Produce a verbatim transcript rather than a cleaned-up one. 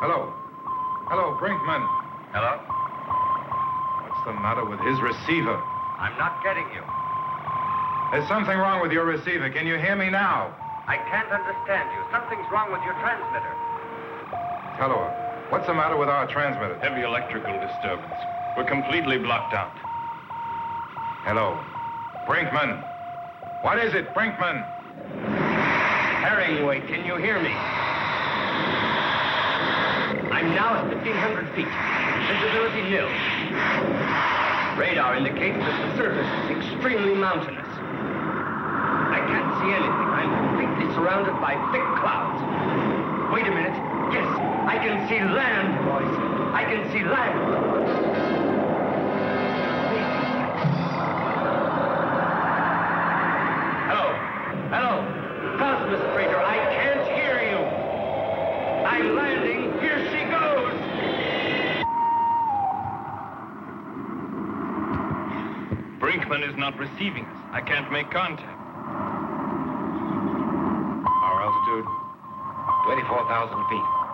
Hello. Hello, Brinkman. Hello? What's the matter with his receiver? I'm not getting you. There's something wrong with your receiver. Can you hear me now? I can't understand you. Something's wrong with your transmitter. Hello. What's the matter with our transmitter? Heavy electrical disturbance. We're completely blocked out. Hello. Brinkman. What is it, Brinkman? Herringway, can you hear me? I'm now at fifteen hundred feet. Visibility nil. Radar indicates that the surface is extremely mountainous. I can't see anything. I'm completely surrounded by thick clouds. Wait a minute. Yes, I can see land, boys. I can see land. Hello. Hello. Cosmos Freighter, I can't hear you. I'm landing. Here she goes. Brinkman is not receiving us. I can't make contact. Our altitude? twenty-four thousand feet.